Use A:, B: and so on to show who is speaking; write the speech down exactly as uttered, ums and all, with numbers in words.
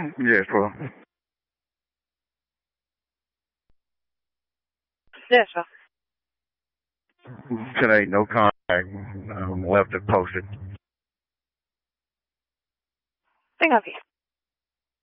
A: Yes, well,
B: Yes, sir.
A: today, no contact. Um, left it posted.
B: Think of you.